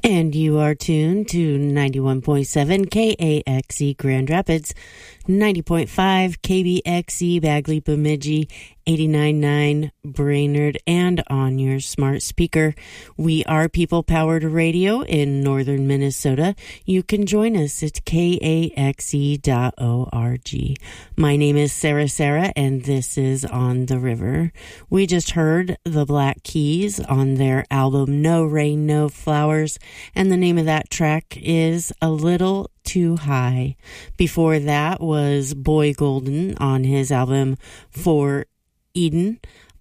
And you are tuned to 91.7 KAXE Grand Rapids, 90.5 KBXE Bagley Bemidji, 89.9 Brainerd, and on your smart speaker. We are People Powered Radio in northern Minnesota. You can join us at kaxe.org. My name is Sarah, and this is On the River. We just heard the Black Keys on their album No Rain, No Flowers, and the name of that track is A Little Too High. Before that was Boy Golden on his album For Eden.